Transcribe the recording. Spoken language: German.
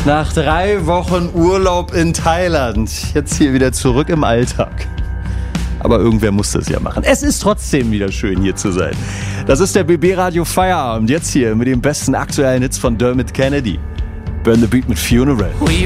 Nach 3 Wochen Urlaub in Thailand, jetzt hier wieder zurück im Alltag. Aber irgendwer muss das ja machen. Es ist trotzdem wieder schön, hier zu sein. Das ist der BB Radio Feierabend, jetzt hier mit den besten aktuellen Hits von Dermot Kennedy. Burn the Beat mit Funeral.